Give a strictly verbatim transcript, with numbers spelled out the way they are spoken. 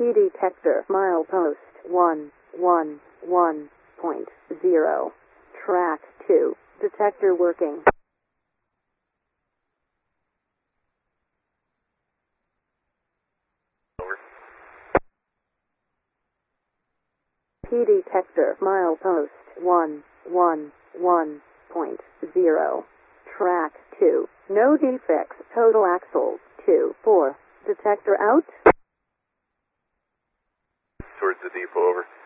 P detector milepost one one one point zero. Track two. Detector working. Over. P detector milepost one one one point zero. Track two. No defects. Total axles two four. Detector out. Towards the depot, over.